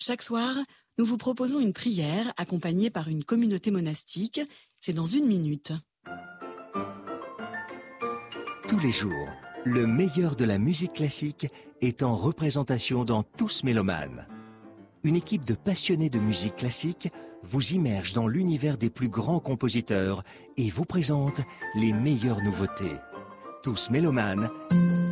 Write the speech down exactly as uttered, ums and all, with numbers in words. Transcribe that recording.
Chaque soir, nous vous proposons une prière accompagnée par une communauté monastique. C'est dans une minute. Tous les jours, le meilleur de la musique classique est en représentation dans Tous Mélomanes. Une équipe de passionnés de musique classique vous immerge dans l'univers des plus grands compositeurs et vous présente les meilleures nouveautés. Tous Mélomanes